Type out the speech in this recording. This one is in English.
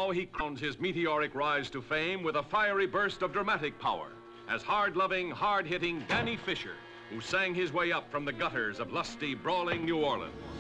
Now he crowns his meteoric rise to fame with a fiery burst of dramatic power as hard-loving, hard-hitting Danny Fisher, who sang his way up from the gutters of lusty, brawling New Orleans.